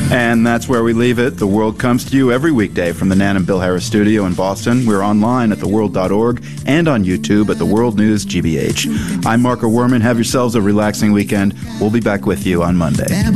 And that's where we leave it. The World comes to you every weekday from the Nan and Bill Harris studio in Boston. We're online at theworld.org and on YouTube at The World News GBH. I'm Marco Werman. Have yourselves a relaxing weekend. We'll be back with you on Monday.